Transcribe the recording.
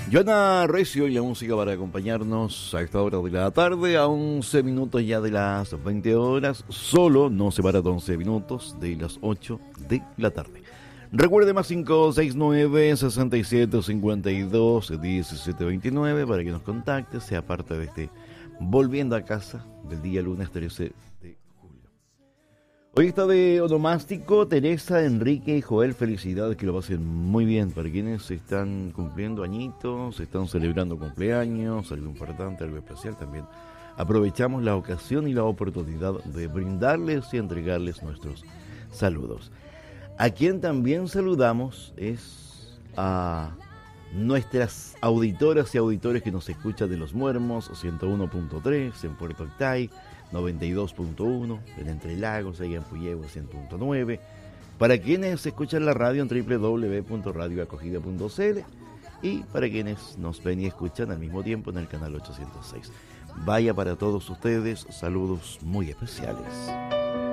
Joana Recio y la música para acompañarnos a esta hora de la tarde, a 11 minutos ya de las 20 horas, solo no se para 11 minutos de las 8 de la tarde. Recuerde más 569-6752-1729 para que nos contacte, sea parte de este Volviendo a Casa del día lunes 13 de julio. Hoy está de onomástico Teresa, Enrique y Joel. Felicidades, que lo pasen muy bien. Para quienes están cumpliendo añitos, están celebrando cumpleaños, algo importante, algo especial también. Aprovechamos la ocasión y la oportunidad de brindarles y entregarles nuestros saludos. A quien también saludamos es a nuestras auditoras y auditores que nos escuchan de Los Muermos, 101.3, en Puerto Octay, 92.1, en Entre Lagos, ahí en Puyehue, 100.9. Para quienes escuchan la radio en www.radioacogida.cl y para quienes nos ven y escuchan al mismo tiempo en el canal 806. Vaya para todos ustedes, saludos muy especiales.